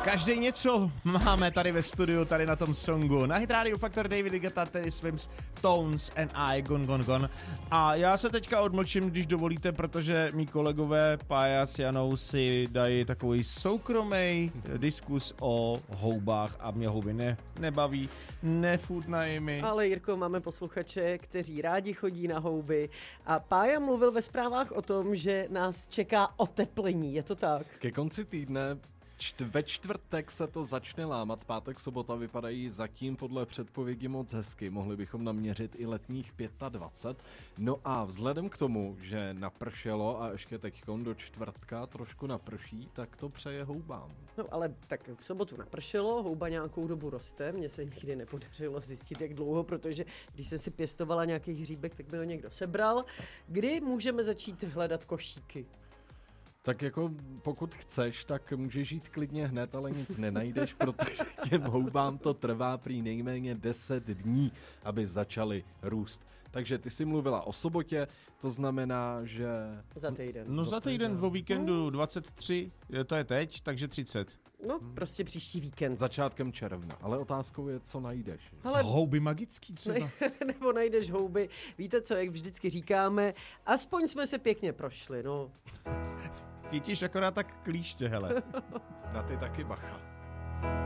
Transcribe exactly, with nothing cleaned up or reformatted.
Každý něco máme tady ve studiu, tady na tom songu. Na Hit Radio Faktor David Guetta, tedy Swims, Tones and I, Gone Gone Gone. A já se teďka odmlčím, když dovolíte, protože mý kolegové Pája s Janou si dají takový soukromý diskus o houbách a mě houby ne, nebaví, nefutnají mi. Ale Jirko, máme posluchače, kteří rádi chodí na houby a Pája mluvil ve zprávách o tom, že nás čeká oteplení, je to tak? Ke konci týdne Čt- ve čtvrtek se to začne lámat, pátek, sobota vypadají zatím podle předpovědi moc hezky, mohli bychom naměřit i letních dvacet pět. No a vzhledem k tomu, že napršelo a ještě teďkon do čtvrtka trošku naprší, tak to přeje houbám. No ale tak v sobotu napršelo, houba nějakou dobu roste, mně se nikdy nepodařilo zjistit, jak dlouho, protože když jsem si pěstovala nějaký hříbek, tak mi ho někdo sebral. Kdy můžeme začít hledat košíky? Tak jako pokud chceš, tak můžeš jít klidně hned, ale nic nenajdeš, protože těm houbám to trvá prý nejméně deset dní, aby začaly růst. Takže ty jsi mluvila o sobotě, to znamená, že... Za týden. No za týden o víkendu dvacet tři, to je teď, takže třicet. No, prostě příští víkend. Začátkem června, ale otázkou je, co najdeš. Ale... Houby magický třeba. Ne, nebo najdeš houby. Víte co, jak vždycky říkáme, aspoň jsme se pěkně prošli, no. Chytíš akorát tak klíště, hele. Na ty taky bacha.